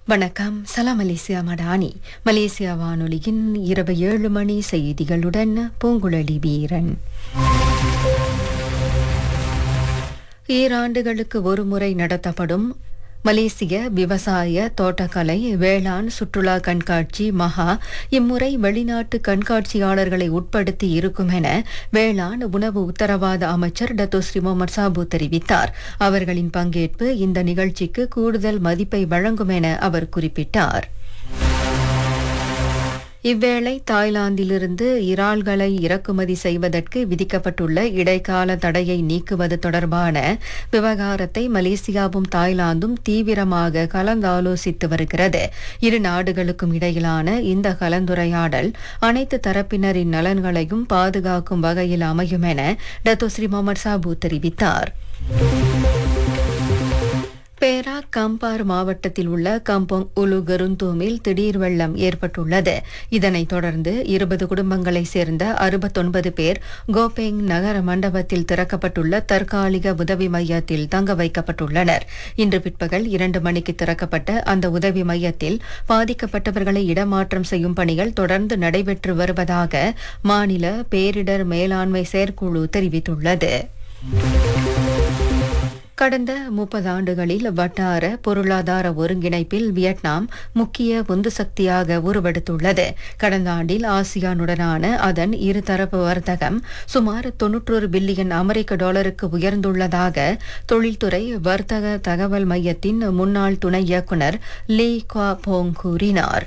வணக்கம். சலாம் Malaysia Madani. Malaysia வானொலியின் இரவு 7 மணி செய்திகளுடன் பூங்குழலி வீரன். ஈராண்டுகளுக்கு ஒருமுறை நடத்தப்படும் மலேசிய விவசாய, தோட்டக்கலை, வேளாண், சுற்றுலா கண்காட்சி மகா இம்முறை வெளிநாட்டு கண்காட்சியாளர்களை உட்படுத்தி இருக்கும் என வேளாண் உணவு உத்தரவாத அமைச்சர் டத்தோஸ்ரீ முகமது சாபு தெரிவித்தார். அவர்களின் பங்கேற்பு இந்த நிகழ்ச்சிக்கு கூடுதல் மதிப்பை வழங்கும் என அவர் குறிப்பிட்டார். இவ்வேளை தாய்லாந்திலிருந்து இறால்களை இறக்குமதி செய்வதற்கு விதிக்கப்பட்டுள்ள இடைக்கால தடையை நீக்குவது தொடர்பான விவகாரத்தை மலேசியாவும் தாய்லாந்தும் தீவிரமாக கலந்தாலோசித்து வருகிறது. இரு நாடுகளுக்கும் இடையிலான இந்த கலந்துரையாடல் அனைத்து தரப்பினரின் நலன்களையும் பாதுகாக்கும் வகையில் அமையும் என டத்தோஸ்ரீ முகமது சாபு தெரிவித்தார். பேரா கம்பார் மாவட்டத்தில் உள்ள கம்போங் உலு கருந்தூமில் திடீர் வெள்ளம் ஏற்பட்டுள்ளது. இதனைத் தொடர்ந்து 20 குடும்பங்களைச் சேர்ந்த 69 பேர் கோபேங் நகர மண்டபத்தில் திறக்கப்பட்டுள்ள தற்காலிக உதவி மையத்தில் தங்க வைக்கப்பட்டுள்ளனர். இன்று பிற்பகல் 2 மணிக்கு திறக்கப்பட்ட அந்த உதவி மையத்தில் பாதிக்கப்பட்டவர்களை இடமாற்றம் செய்யும் பணிகள் தொடர்ந்து நடைபெற்று வருவதாக மாநில பேரிடர் மேலாண்மை செயற்குழு தெரிவித்துள்ளது. கடந்த 30 ஆண்டுகளில் வட்டார பொருளாதார ஒருங்கிணைப்பில் வியட்நாம் முக்கிய உந்து சக்தியாக உருவெடுத்துள்ளது. கடந்த ஆண்டில் ஆசியானுடனான அதன் இருதரப்பு வர்த்தகம் சுமார் 91 பில்லியன் அமெரிக்க டாலருக்கு உயர்ந்துள்ளதாக தொழில்துறை வர்த்தக தகவல் மையத்தின் முன்னாள் துணை இயக்குநர் லீ குவா போங் கூறினார்.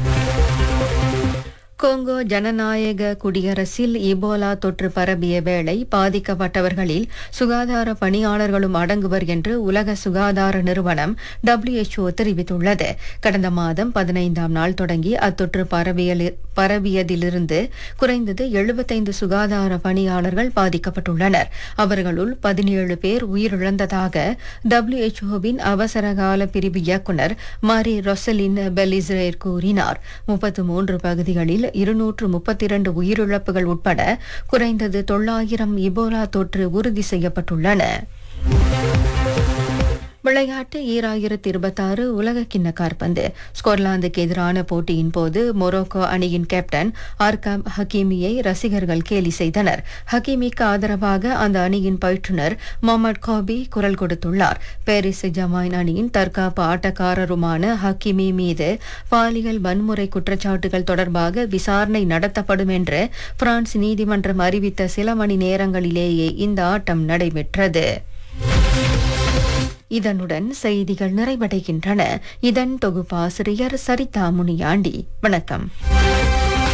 கோங்கோ ஜனநாயக குடியரசில் இபோலா தொற்று பரவிய வேளை பாதிக்கப்பட்டவர்களில் சுகாதார பணியாளர்களும் அடங்குவர் என்று உலக சுகாதார நிறுவனம் WHO தெரிவித்துள்ளது. கடந்த மாதம் 15ஆம் நாள் தொடங்கி அத்தொற்று பரவியதிலிருந்து குறைந்தது 75 சுகாதார பணியாளர்கள் பாதிக்கப்பட்டுள்ளனர். அவர்களுள் 17 பேர் உயிரிழந்ததாக WHOவின் அவசரகால பிரிவு இயக்குநர் மாரி ரொசலின் பெலிஸ்ரேர் கூறினார். 33 பகுதிகளில் 232 உயிரிழப்புகள் உட்பட குறைந்தது 900 இபோலா தொற்று உறுதி செய்யப்பட்டுள்ளன. விளையாட்டு 2026 உலகக்கிண்ண காற்பந்து. ஸ்கொட்லாந்துக்கு எதிரான போட்டியின் போது மொரோக்கோ அணியின் கேப்டன் ஆர்காம் ஹக்கீமியை ரசிகர்கள் கேலி செய்தனர். ஹக்கீமிக்கு ஆதரவாக அந்த அணியின் பயிற்றுநர் முகமது கோபி குரல் கொடுத்துள்ளார். பாரிஸ் ஜமாயின் அணியின் தற்காப்பு ஆட்டக்காரருமான ஹக்கீமி மீது பாலியல் வன்முறை குற்றச்சாட்டுகள் தொடர்பாக விசாரணை நடத்தப்படும் என்று பிரான்ஸ் நீதிமன்றம் அறிவித்த சில மணி நேரங்களிலேயே இந்த ஆட்டம் நடைபெற்றது. இதனுடன் செய்திகள் நிறைவடைகின்றன. இதன் தொகுப்பாசிரியர் சரிதா முனியாண்டி. வணக்கம்.